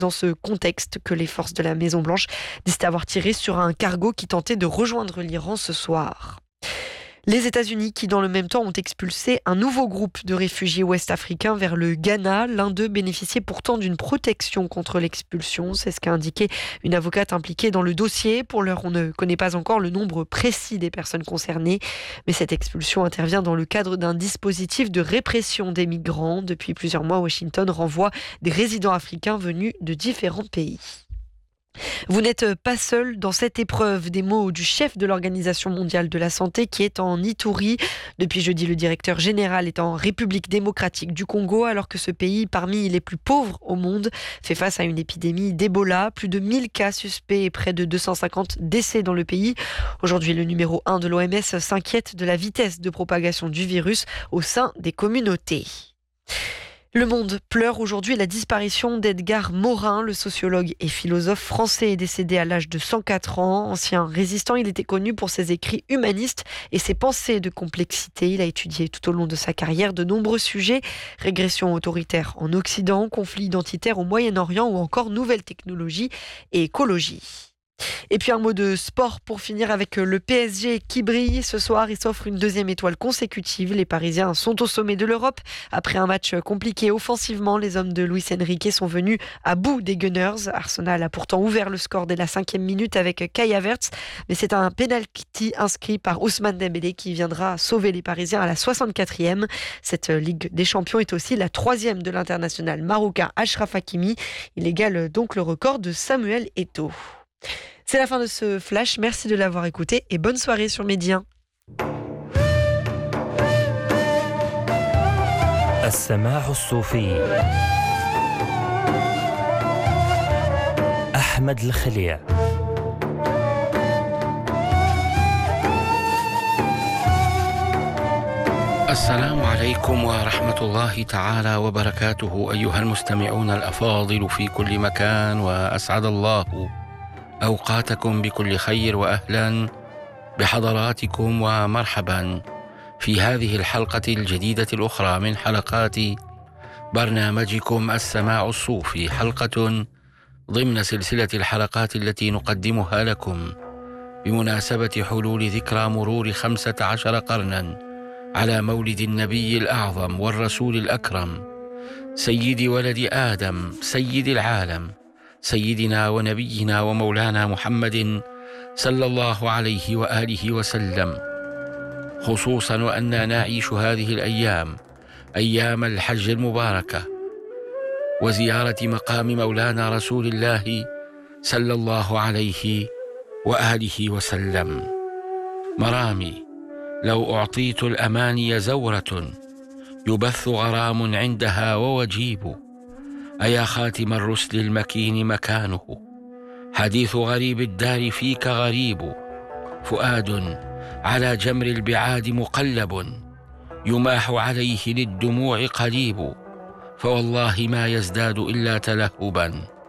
dans ce contexte que les forces de la Maison-Blanche disent avoir tiré sur un cargo qui tentait de rejoindre l'Iran ce soir. Les États-Unis qui, dans le même temps, ont expulsé un nouveau groupe de réfugiés ouest-africains vers le Ghana. L'un d'eux bénéficiait pourtant d'une protection contre l'expulsion. C'est ce qu'a indiqué une avocate impliquée dans le dossier. Pour l'heure, on ne connaît pas encore le nombre précis des personnes concernées. Mais cette expulsion intervient dans le cadre d'un dispositif de répression des migrants. Depuis plusieurs mois, Washington renvoie des résidents africains venus de différents pays. Vous n'êtes pas seul dans cette épreuve, des mots du chef de l'Organisation mondiale de la santé qui est en Ituri. Depuis jeudi, le directeur général est en République démocratique du Congo, alors que ce pays, parmi les plus pauvres au monde, fait face à une épidémie d'Ebola. Plus de 1000 cas suspects et près de 250 décès dans le pays. Aujourd'hui, le numéro 1 de l'OMS s'inquiète de la vitesse de propagation du virus au sein des communautés. Le monde pleure aujourd'hui la disparition d'Edgar Morin, le sociologue et philosophe français est décédé à l'âge de 104 ans. Ancien résistant, il était connu pour ses écrits humanistes et ses pensées de complexité. Il a étudié tout au long de sa carrière de nombreux sujets, régression autoritaire en Occident, conflits identitaires au Moyen-Orient ou encore nouvelles technologies et écologie. Et puis un mot de sport pour finir avec le PSG qui brille ce soir. Il s'offre une deuxième étoile consécutive. Les Parisiens sont au sommet de l'Europe. Après un match compliqué offensivement, les hommes de Luis Enrique sont venus à bout des Gunners. Arsenal a pourtant ouvert le score dès la 5e minute avec Kai Havertz. Mais c'est un penalty inscrit par Ousmane Dembélé qui viendra sauver les Parisiens à la 64e. Cette Ligue des Champions est aussi la 3e de l'international marocain Achraf Hakimi. Il égale donc le record de Samuel Eto'o. C'est la fin de ce flash, merci de l'avoir écouté et bonne soirée sur Midi 1. السماع الصوفي أحمد الخليع. السلام عليكم ورحمة الله تعالى وبركاته أيها المستمعون الأفاضل في كل مكان، وأسعد الله أوقاتكم بكل خير، وأهلا بحضراتكم ومرحبا في هذه الحلقة الجديدة الأخرى من حلقات برنامجكم السماع الصوفي، حلقة ضمن سلسلة الحلقات التي نقدمها لكم بمناسبة حلول ذكرى مرور 15 قرنا على مولد النبي الأعظم والرسول الأكرم سيد ولد آدم سيد العالم سيدنا ونبينا ومولانا محمد صلى الله عليه وآله وسلم، خصوصا وأننا نعيش هذه الأيام أيام الحج المباركة وزيارة مقام مولانا رسول الله صلى الله عليه وآله وسلم. مرامي لو أعطيت الأماني زورة يبث غرام عندها ووجيب، أيا خاتم الرسل المكين مكانه حديث غريب الدار فيك غريب، فؤاد على جمر البعاد مقلب يماح عليه للدموع قليب، فوالله ما يزداد إلا تلهبا